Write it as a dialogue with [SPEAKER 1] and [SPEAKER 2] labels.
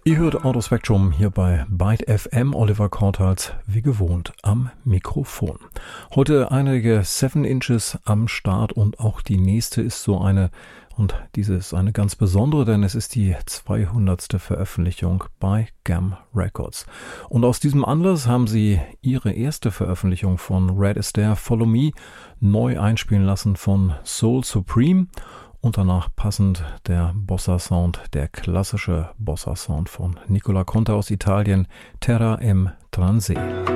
[SPEAKER 1] Ihr hört Autospectrum hier bei Byte FM, Oliver Kortals, wie gewohnt, am Mikrofon. Heute einige 7 Inches am Start und auch die nächste ist so eine, und diese ist eine ganz besondere, denn es ist die 200. Veröffentlichung bei Gam Records. Und aus diesem Anlass haben sie ihre erste Veröffentlichung von Red Astaire, Follow Me, neu einspielen lassen von Soul Supreme. Und danach passend der Bossa-Sound, der klassische Bossa-Sound von Nicola Conte aus Italien, Terra im Transe.